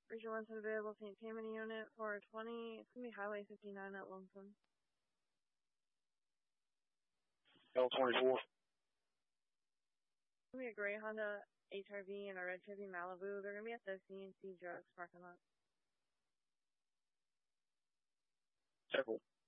Region 1 available paint payment unit for 20. It's going to be Highway 59 at Lonesome. L24. It's going to be a gray Honda HRV and a red Chevy Malibu. They're going to be at the CNC Drugs parking lot. Several.